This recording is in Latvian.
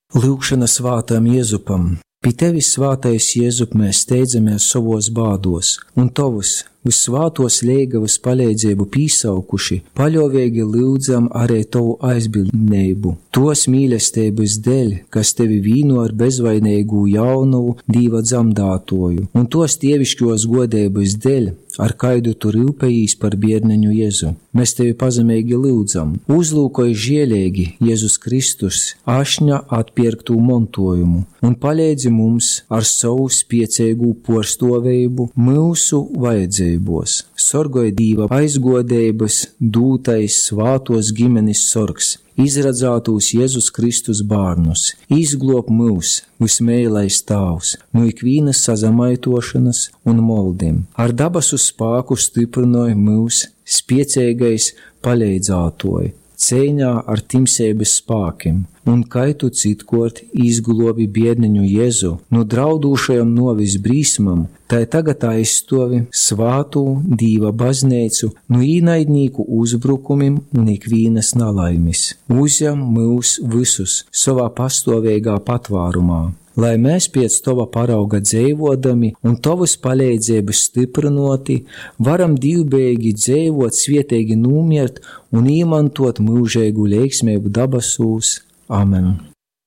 Lūkšana svātām Jēzupam. Pie tevis, svātais Jēzup, mēs steidzamies savos bādos, un tavus visvātos liegavas palīdzību pīsaukuši, paļovīgi lūdzam arī tavu aizbildnību. Tos mīlestības dēļ, kas tevi vīno ar bezvainīgu jaunu Dīva dzamdātoju, un tos tievišķos godības dēļ, ar kaidu tu rūpējīs par bērneņu Jēzu. Mēs tevi pazemīgi lūdzam. Uzlūkoj žielīgi Jēzus Kristus ašņa atpirktu montojumu un palīdzi mums ar savu spiecīgu porstovību mūsu vajadzībos. Sorgoj Dīva aizgodības dūtais svātos ģimenes sorgs. Izradzātūs Jēzus Kristus bārnus, izglob mūs, vismēlais Tavs, no ikvīnas sazamaitošanas un moldim. Ar dabasu spāku stiprinoja mūs spiecīgais palīdzātoji, cīņā ar timsības spākiem, un kaitu citkort izglobi biedneņu Jēzu no draudūšajam novis brīsmam, tai tagad aizstovi svātū Dīva bazneicu no īnaidnīku uzbrukumim un ikvīnas nalaimis. Uzjam mūs visus savā pastāvīgā patvārumā, lai mēs pēc Tava parauga dzīvodami un Tavas palīdzības stiprinoti, varam divbēgi dzīvot, svietīgi numiert un īmantot mūžēgu leiksmību dabasūs. Amen.